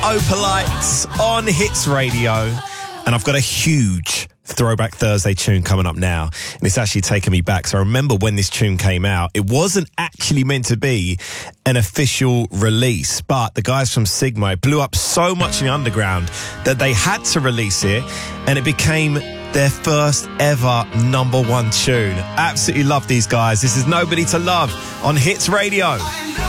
Opalites on Hits Radio. And I've got a huge Throwback Thursday tune coming up now. And it's actually taken me back. So I remember when this tune came out, it wasn't actually meant to be an official release. But the guys from Sigma, it blew up so much in the underground that they had to release it. And it became their first ever #1 tune. Absolutely love these guys. This is Nobody to Love on Hits Radio.